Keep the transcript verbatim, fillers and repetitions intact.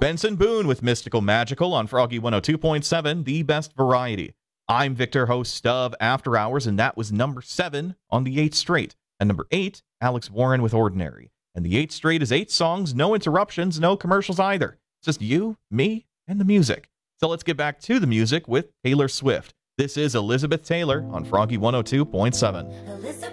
Benson Boone with Mystical Magical on Froggy one oh two point seven, the best variety. I'm Victor, host of After Hours, and that was number seven on the eighth straight. And number eight, Alex Warren with Ordinary. And the eighth straight is eight songs, no interruptions, no commercials either. It's just you, me, and the music. So let's get back to the music with Taylor Swift. This is Elizabeth Taylor on Froggy one oh two point seven. Elizabeth